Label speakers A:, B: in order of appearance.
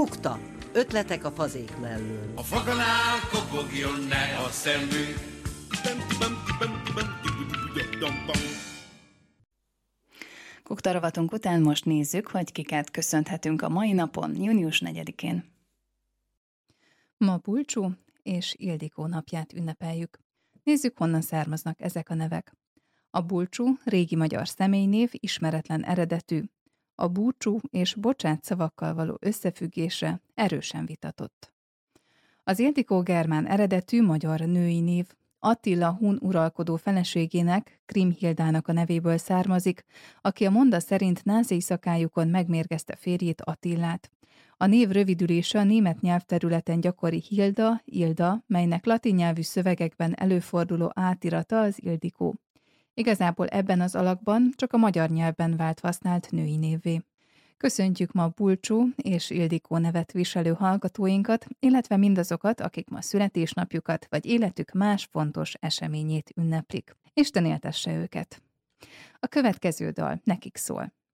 A: Kukta. Ötletek a fazék mellől.
B: A foganál kopogjon ne a szemünk.
C: Kukta rovatunk után most nézzük, hogy kiket köszönhetünk a mai napon, június 4-én. Ma Bulcsú és Ildikó napját ünnepeljük. Nézzük, honnan származnak ezek a nevek. A Bulcsú régi magyar személynév, ismeretlen eredetű. A búcsú és bocsát szavakkal való összefüggése erősen vitatott. Az Ildikó germán eredetű magyar női név. Attila hun uralkodó feleségének, Krimhildának a nevéből származik, aki a monda szerint nász éjszakájukon megmérgezte férjét, Attillát. A név rövidülése a német nyelvterületen gyakori Hilda, Ilda, melynek latin nyelvű szövegekben előforduló átirata az Ildikó. Igazából ebben az alakban csak a magyar nyelvben vált használt női névvé. Köszöntjük ma Bulcsú és Ildikó nevet viselő hallgatóinkat, illetve mindazokat, akik ma születésnapjukat vagy életük más fontos eseményét ünneplik. Isten éltesse őket! A következő dal nekik szól.